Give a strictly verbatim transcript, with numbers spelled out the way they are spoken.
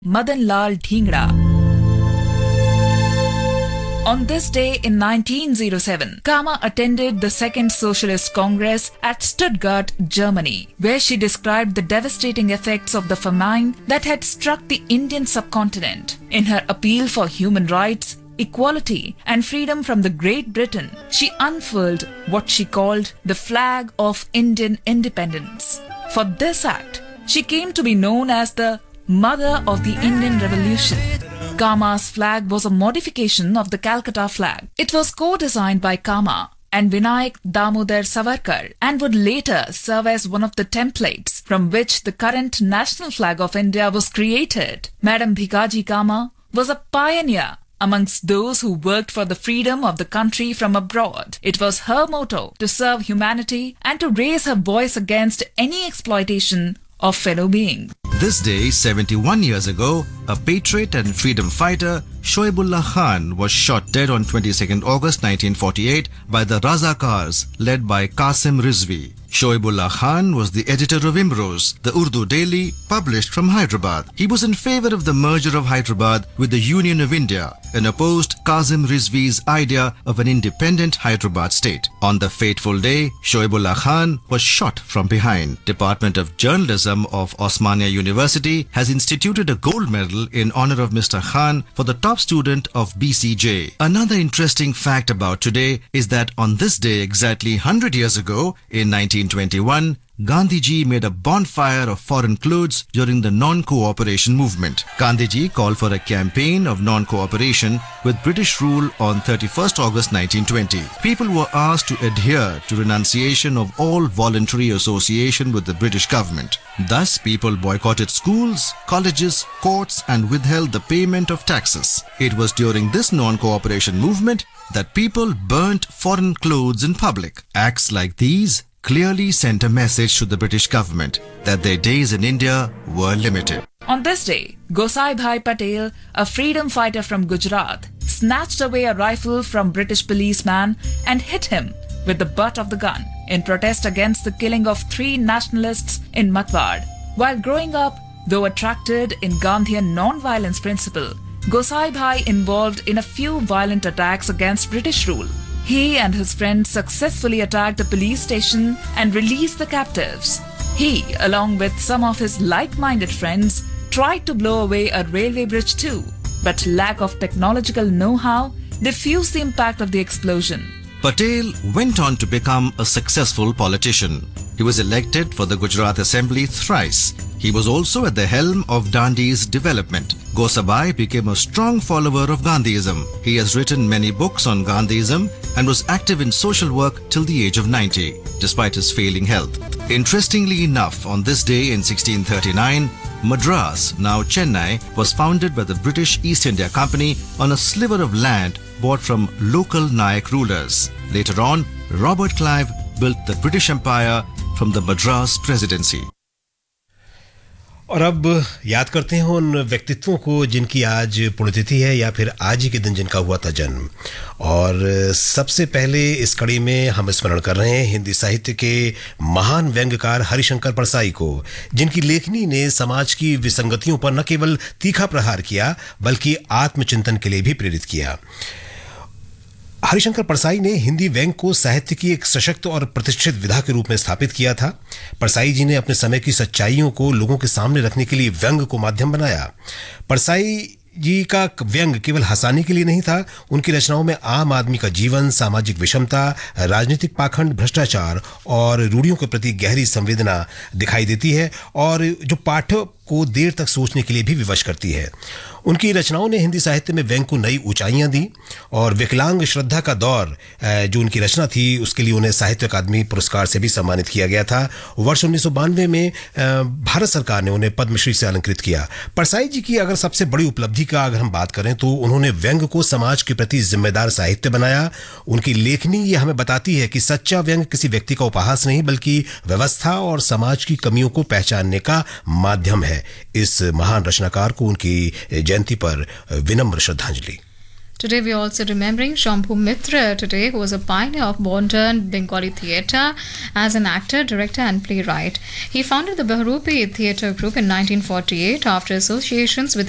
Madan Lal Dhingra. On this day in nineteen oh seven, Kama attended the Second Socialist Congress at Stuttgart, Germany, where she described the devastating effects of the famine that had struck the Indian subcontinent. In her appeal for human rights, equality and freedom from the Great Britain, she unfurled what she called the flag of Indian independence. For this act, she came to be known as the Mother of the Indian Revolution. Kama's flag was a modification of the Calcutta flag. It was co-designed by Kama and Vinayak Damodar Savarkar and would later serve as one of the templates from which the current national flag of India was created. Madam Bhikaji Kama was a pioneer amongst those who worked for the freedom of the country from abroad. It was her motto to serve humanity and to raise her voice against any exploitation of fellow beings. This day, seventy-one years ago, a patriot and freedom fighter, Shoaibullah Khan, was shot dead on twenty-second August nineteen forty-eight by the Razakars led by Qasim Rizvi. Shoaibullah Khan was the editor of Imroz, the Urdu daily published from Hyderabad. He was in favor of the merger of Hyderabad with the Union of India and opposed Qasim Rizvi's idea of an independent Hyderabad state. On the fateful day, Shoaibullah Khan was shot from behind. Department of Journalism of Osmania University has instituted a gold medal in honor of Mister Khan for the top student of B C J. Another interesting fact about today is that on this day exactly one hundred years ago, in nineteen twenty-one, Gandhiji made a bonfire of foreign clothes during the non-cooperation movement. Gandhiji called for a campaign of non-cooperation with British rule on thirty-first August nineteen twenty. People were asked to adhere to renunciation of all voluntary association with the British government. Thus, people boycotted schools, colleges, courts and withheld the payment of taxes. It was during this non-cooperation movement that people burnt foreign clothes in public. Acts like these clearly sent a message to the British government that their days in India were limited. On this day, Gosai Bhai Patel, a freedom fighter from Gujarat, snatched away a rifle from British policeman and hit him with the butt of the gun in protest against the killing of three nationalists in Matwad. While growing up, though attracted in Gandhian non-violence principle, Gosai Bhai involved in a few violent attacks against British rule. He and his friends successfully attacked a police station and released the captives. He, along with some of his like-minded friends, tried to blow away a railway bridge too, but lack of technological know-how diffused the impact of the explosion. Patel went on to become a successful politician. He was elected for the Gujarat Assembly thrice. He was also at the helm of Dandi's development. Gosabai became a strong follower of Gandhiism. He has written many books on Gandhiism and was active in social work till the age of ninety, despite his failing health. Interestingly enough, on this day in sixteen thirty-nine, Madras, now Chennai, was founded by the British East India Company on a sliver of land bought from local Nayak rulers. Later on, Robert Clive built the British Empire from the Madras Presidency. और अब याद करते हैं उन व्यक्तित्वों को जिनकी आज पुण्यतिथि है या फिर आज ही के दिन जिनका हुआ था जन्म। और सबसे पहले इस कड़ी में हम स्मरण कर रहे हैं हिंदी साहित्य के महान व्यंग्यकार हरिशंकर परसाई को, जिनकी लेखनी ने समाज की विसंगतियों पर न केवल तीखा प्रहार किया बल्कि आत्मचिंतन के लिए भी प्रेरित किया। हरिशंकर परसाई ने हिंदी व्यंग्य को साहित्य की एक सशक्त और प्रतिष्ठित विधा के रूप में स्थापित किया था। परसाई जी ने अपने समय की सच्चाइयों को लोगों के सामने रखने के लिए व्यंग्य को माध्यम बनाया। परसाई जी का व्यंग्य केवल हंसाने के लिए नहीं था, उनकी रचनाओं में आम आदमी का जीवन, सामाजिक विषमता, राजनीतिक पाखंड, भ्रष्टाचार और रूढ़ियों के प्रति गहरी संवेदना दिखाई देती है और जो पाठक को देर तक सोचने के लिए भी विवश करती है। उनकी रचनाओं ने हिंदी साहित्य में व्यंग्य को नई ऊंचाइयां दी और विकलांग श्रद्धा का दौर जो उनकी रचना थी उसके लिए उन्हें साहित्य अकादमी पुरस्कार से भी सम्मानित किया गया था। वर्ष उन्नीस सौ बानवे में भारत सरकार ने उन्हें पद्मश्री से अलंकृत किया। परसाई जी की अगर सबसे बड़ी उपलब्धि का अगर हम बात करें तो उन्होंने व्यंग्य को समाज के प्रति जिम्मेदार साहित्य बनाया। उनकी लेखनी ये हमें बताती है कि सच्चा व्यंग्य किसी व्यक्ति का उपहास नहीं बल्कि व्यवस्था और समाज की कमियों को पहचानने का माध्यम है। इस महान रचनाकार को उनकी जयंती पर विनम्र श्रद्धांजलि। Today we are also remembering Shambhu Mitra today, who was a pioneer of modern Bengali theatre as an actor, director and playwright. He founded the Bahrupi Theatre Group in nineteen forty-eight after associations with